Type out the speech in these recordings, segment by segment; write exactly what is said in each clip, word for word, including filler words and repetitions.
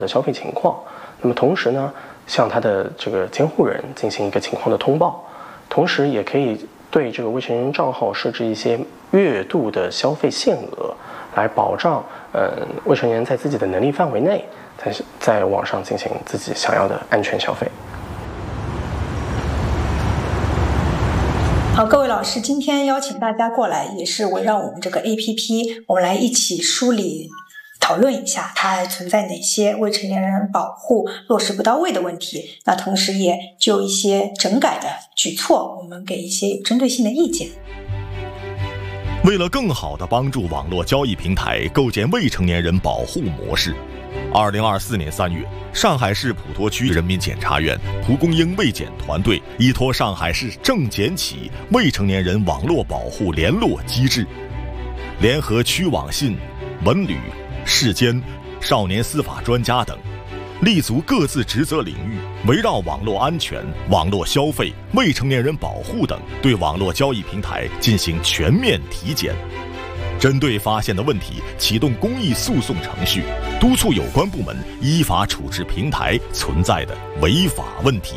的消费情况。那么同时呢，向他的这个监护人进行一个情况的通报，同时也可以对这个未成年人账号设置一些月度的消费限额，来保障呃未成年人在自己的能力范围内，在在网上进行自己想要的安全消费。 好，各位老师，今天邀请大家过来，也是围绕我们这个 A P P， 我们来一起梳理讨论一下它还存在哪些未成年人保护落实不到位的问题，那同时也就一些整改的举措，我们给一些有针对性的意见。 为了更好地帮助网络交易平台构建未成年人保护模式，二零二四年三月，上海市普陀区人民检察院蒲公英卫检团队依托上海市证检起未成年人网络保护联络机制，联合区网信、文旅、市监、少年司法专家等，立足各自职责领域，围绕网络安全、网络消费、未成年人保护等，对网络交易平台进行全面体检。针对发现的问题，启动公益诉讼程序，督促有关部门依法处置平台存在的违法问题。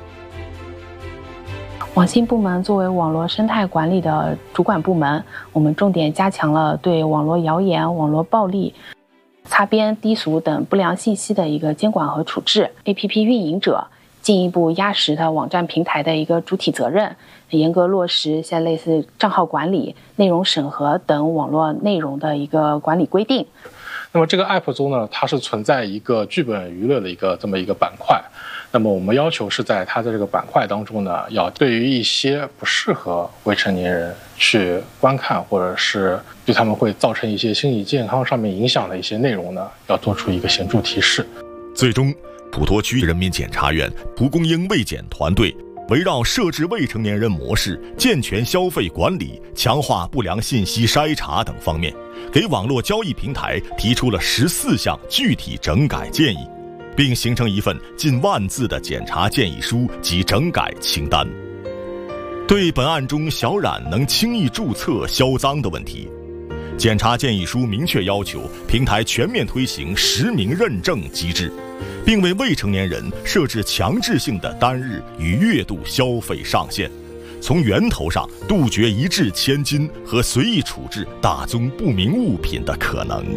网信部门作为网络生态管理的主管部门，我们重点加强了对网络谣言、网络暴力、擦边、低俗等不良信息的一个监管和处置。A P P 运营者进一步压实它网站平台的一个主体责任，严格落实像类似账号管理、内容审核等网络内容的一个管理规定。 那么这个 App 中呢，它是存在一个剧本娱乐的一个这么一个板块。那么我们要求是在它的这个板块当中呢，要对于一些不适合未成年人去观看，或者是对他们会造成一些心理健康上面影响的一些内容呢，要做出一个显著提示。 最终，普陀区人民检察院蒲公英卫检团队围绕设置未成年人模式、健全消费管理、强化不良信息筛查等方面，给网络交易平台提出了十四项具体整改建议，并形成一份近万字的检查建议书及整改清单。对本案中小冉能轻易注册销赃的问题，检查建议书明确要求平台全面推行实名认证机制，并为未成年人设置强制性的单日与月度消费上限，从源头上杜绝一掷千金和随意处置大宗不明物品的可能。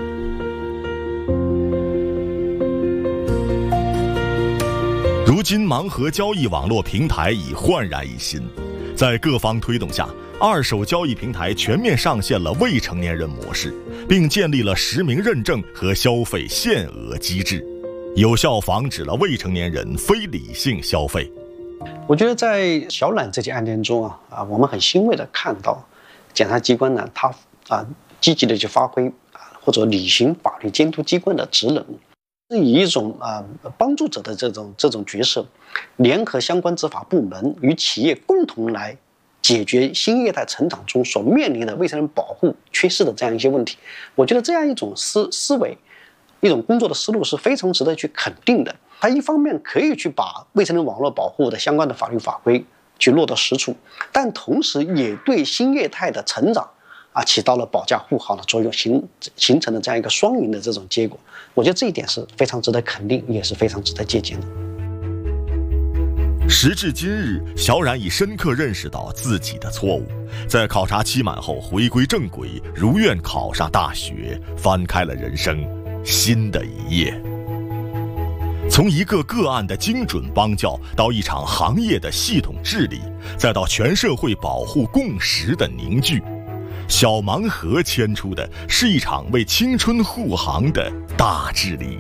如今盲盒交易网络平台已焕然一新，在各方推动下，二手交易平台全面上线了未成年人模式，并建立了实名认证和消费限额机制，有效防止了未成年人非理性消费。 我觉得在小冉这起案件中啊啊，我们很欣慰的看到，检察机关呢，他啊积极的去发挥啊或者履行法律监督机关的职能，是以一种啊帮助者的这种这种角色，联合相关执法部门与企业共同来解决新业态成长中所面临的未成年人保护缺失的这样一些问题。我觉得这样一种思思维，一种工作的思路是非常值得去肯定的。它一方面可以去把未成年网络保护的相关的法律法规去落到实处，但同时也对新业态的成长啊起到了保驾护航的作用，形形成了这样一个双赢的这种结果。我觉得这一点是非常值得肯定，也是非常值得借鉴的。 时至今日，小冉已深刻认识到自己的错误，在考察期满后回归正轨，如愿考上大学，翻开了人生新的一页。从一个个案的精准帮教，到一场行业的系统治理，再到全社会保护共识的凝聚，小盲盒牵出的是一场为青春护航的大治理。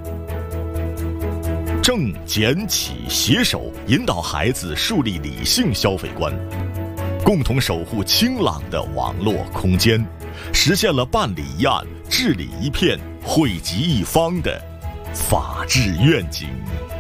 证检企携手引导孩子树立理性消费观，共同守护清朗的网络空间，实现了办理一案治理一片惠及一方的法治愿景。